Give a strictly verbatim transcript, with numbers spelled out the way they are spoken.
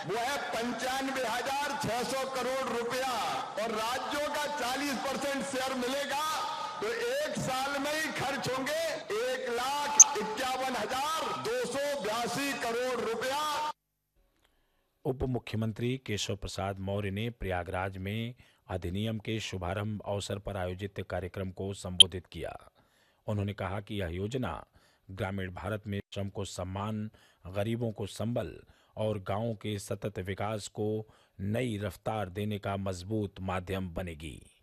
वो है पंचानवे हजार छह सौ करोड़ रुपया और राज्यों का चालीस परसेंट शेयर मिलेगा तो एक साल में ही खर्च होंगे एक लाख इक्यावन हजार दो सौ बयासी करोड़ रुपया। उप मुख्यमंत्री केशव प्रसाद मौर्य ने प्रयागराज में अधिनियम के शुभारंभ अवसर पर आयोजित कार्यक्रम को संबोधित किया। उन्होंने कहा कि यह योजना ग्रामीण भारत में श्रम को सम्मान, गरीबों को संबल और गांवों के सतत विकास को नई रफ्तार देने का मजबूत माध्यम बनेगी।